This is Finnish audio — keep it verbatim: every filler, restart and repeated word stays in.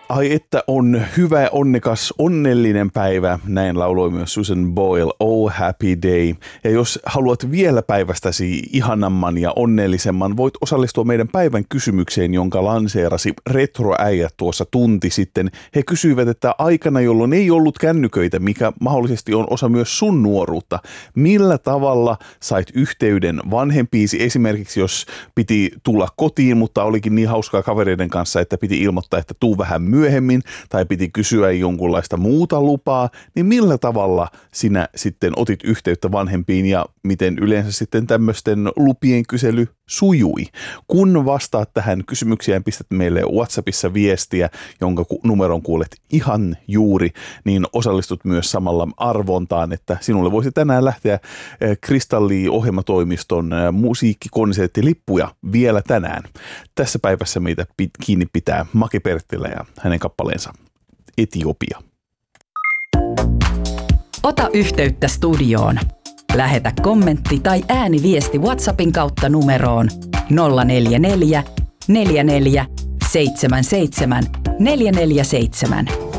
Ai että on hyvä, onnekas, onnellinen päivä. Näin lauloi myös Susan Boyle, Oh Happy Day. Ja jos haluat vielä päivästäsi ihanamman ja onnellisemman, voit osallistua meidän päivän kysymykseen, jonka lanseerasi Retroäijät tuossa tunti sitten. He kysyivät, että aikana, jolloin ei ollut kännyköitä, mikä mahdollisesti on osa myös sun nuoruutta, millä tavalla sait yhteyden vanhempiisi, esimerkiksi jos piti tulla kotiin, mutta olikin niin hauskaa kavereiden kanssa, että piti ilmoittaa, että tuu vähän myöhemmin, tai piti kysyä jonkunlaista muuta lupaa, niin millä tavalla sinä sitten otit yhteyttä vanhempiin ja miten yleensä sitten tämmöisten lupien kysely sujui? Kun vastaat tähän kysymykseen, pistät meille WhatsAppissa viestiä, jonka numeron kuulet ihan juuri, niin osallistut myös samalla arvontaan, että sinulle voisi tänään lähteä Kristalli-ohjelmatoimiston musiikkikonserttilippuja vielä tänään. Tässä päivässä meitä kiinni pitää Make Perttilä ja hänen kappaleensa Etiopia. Ota yhteyttä studioon. Lähetä kommentti tai ääniviesti WhatsAppin kautta numeroon nolla neljä neljä, neljä neljä, seitsemän seitsemän, neljä neljä seitsemän.